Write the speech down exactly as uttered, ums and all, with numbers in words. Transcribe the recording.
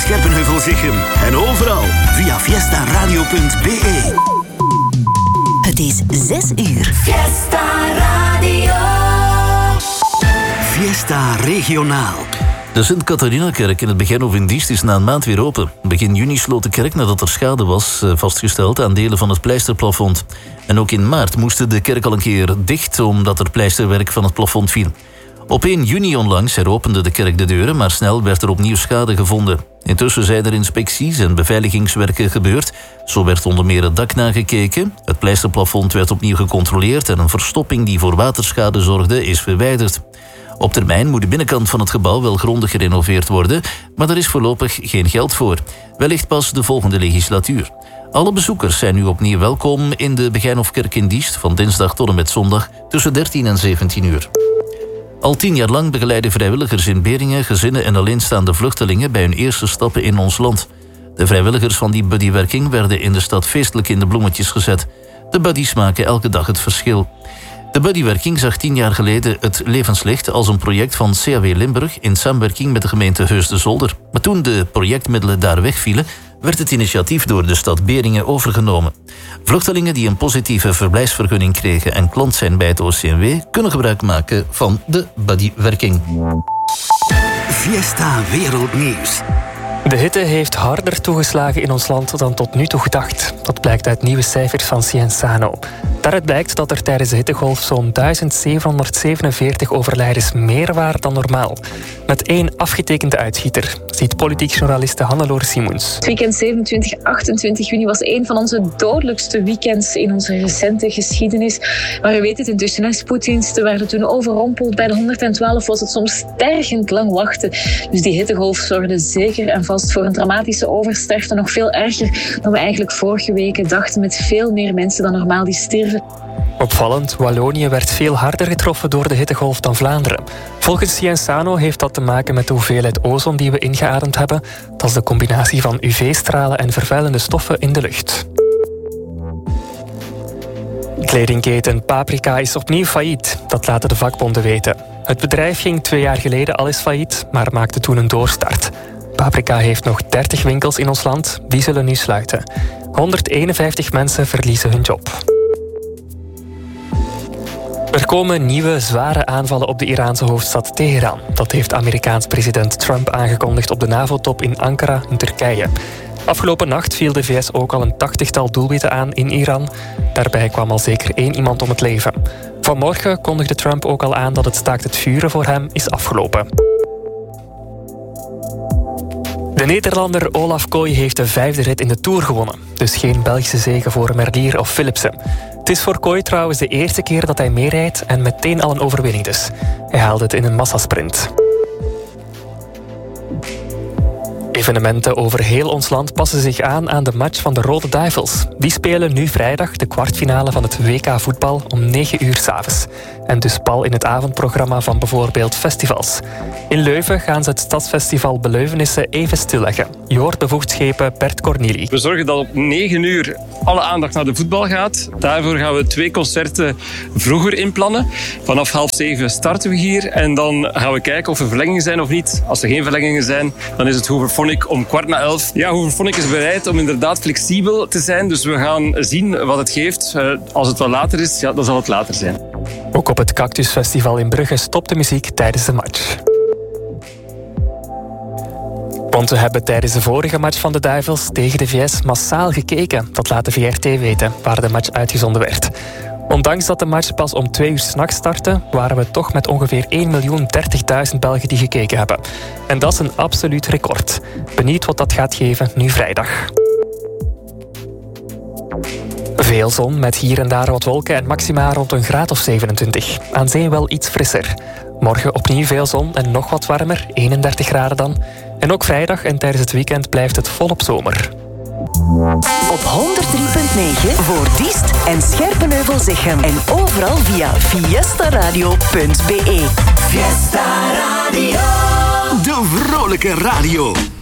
Scherpenheuvel-Zichem. En overal via fiesta radio punt b e. Het is zes uur. Fiesta Radio. Fiesta regionaal. De Sint-Catharina-kerk in het Begijnhof in Diest is na een maand weer open. Begin juni sloot de kerk nadat er schade was vastgesteld aan delen van het pleisterplafond. En ook in maart moest de kerk al een keer dicht omdat er pleisterwerk van het plafond viel. Op één juni onlangs heropende de kerk de deuren, maar snel werd er opnieuw schade gevonden. Intussen zijn er inspecties en beveiligingswerken gebeurd. Zo werd onder meer het dak nagekeken, het pleisterplafond werd opnieuw gecontroleerd en een verstopping die voor waterschade zorgde is verwijderd. Op termijn moet de binnenkant van het gebouw wel grondig gerenoveerd worden, maar er is voorlopig geen geld voor. Wellicht pas de volgende legislatuur. Alle bezoekers zijn nu opnieuw welkom in de Begijnhofkerk in Diest van dinsdag tot en met zondag tussen dertien en zeventien uur. Al tien jaar lang begeleiden vrijwilligers in Beringen gezinnen en alleenstaande vluchtelingen bij hun eerste stappen in ons land. De vrijwilligers van die buddywerking werden in de stad feestelijk in de bloemetjes gezet. De buddies maken elke dag het verschil. De buddywerking zag tien jaar geleden het levenslicht als een project van C A W Limburg in samenwerking met de gemeente Heusden-Zolder. Maar toen de projectmiddelen daar wegvielen, werd het initiatief door de stad Beringen overgenomen. Vluchtelingen die een positieve verblijfsvergunning kregen en klant zijn bij het O C M W kunnen gebruik maken van de buddywerking. Fiesta Wereldnieuws. De hitte heeft harder toegeslagen in ons land dan tot nu toe gedacht. Dat blijkt uit nieuwe cijfers van Cienzano. Daaruit blijkt dat er tijdens de hittegolf zo'n duizend zevenhonderdzevenenveertig overlijdens meer waren dan normaal. Met één afgetekende uitschieter, ziet politiek journaliste Hannelore Simoens. Het weekend zevenentwintig, achtentwintig juni was een van onze dodelijkste weekends in onze recente geschiedenis. Maar u weet het intussen, hè, spoeddiensten werden toen overrompeld. Bij de honderdtwaalf was het soms tergend lang wachten. Dus die hittegolf zorgde zeker en vast voor een dramatische oversterfte. Nog veel erger dan we eigenlijk vorige weken dachten, met veel meer mensen dan normaal die stierven. Opvallend, Wallonië werd veel harder getroffen door de hittegolf dan Vlaanderen. Volgens Cienzano heeft dat te maken met de hoeveelheid ozon die we ingeademd hebben. Dat is de combinatie van U V-stralen en vervuilende stoffen in de lucht. Kledingketen Paprika is opnieuw failliet. Dat laten de vakbonden weten. Het bedrijf ging twee jaar geleden al eens failliet, maar maakte toen een doorstart. Paprika heeft nog dertig winkels in ons land. Die zullen nu sluiten. honderdeenenvijftig mensen verliezen hun job. Er komen nieuwe zware aanvallen op de Iraanse hoofdstad Teheran. Dat heeft Amerikaans president Trump aangekondigd op de NAVO-top in Ankara in Turkije. Afgelopen nacht viel de V S ook al een tachtigtal doelwitten aan in Iran. Daarbij kwam al zeker één iemand om het leven. Vanmorgen kondigde Trump ook al aan dat het staakt het vuren voor hem is afgelopen. De Nederlander Olaf Kooi heeft de vijfde rit in de Tour gewonnen. Dus geen Belgische zege voor Merlier of Philipsen. Het is voor Kooi trouwens de eerste keer dat hij meerijdt en meteen al een overwinning dus. Hij haalde het in een massasprint. Evenementen over heel ons land passen zich aan aan de match van de Rode Duivels. Die spelen nu vrijdag de kwartfinale van het W K voetbal om negen uur 's avonds. En dus pal in het avondprogramma van bijvoorbeeld festivals. In Leuven gaan ze het Stadsfestival Beleuvenissen even stilleggen. Je hoort bevoegdschepen Bert Corneli. We zorgen dat op negen uur alle aandacht naar de voetbal gaat. Daarvoor gaan we twee concerten vroeger inplannen. Vanaf half zeven starten we hier en dan gaan we kijken of er verlengingen zijn of niet. Als er geen verlengingen zijn, dan is het Hooverphonic om kwart na elf. Ja, Hooverphonic is bereid om inderdaad flexibel te zijn. Dus we gaan zien wat het geeft. Als het wel later is, ja, dan zal het later zijn. Ook op het Cactusfestival in Brugge stopt de muziek tijdens de match. Want we hebben tijdens de vorige match van de Duivels tegen de V S massaal gekeken. Dat laat de V R T weten, waar de match uitgezonden werd. Ondanks dat de match pas om twee uur 's nachts startte, waren we toch met ongeveer één miljoen dertigduizend Belgen die gekeken hebben. En dat is een absoluut record. Benieuwd wat dat gaat geven nu vrijdag. Veel zon met hier en daar wat wolken en maxima rond een graad of zevenentwintig. Aan zee wel iets frisser. Morgen opnieuw veel zon en nog wat warmer, eenendertig graden dan. En ook vrijdag en tijdens het weekend blijft het volop zomer. Op honderd drie punt negen voor Diest en Scherpenheuvel-Zichem. En overal via fiesta radio punt b e. Fiesta Radio. De vrolijke radio.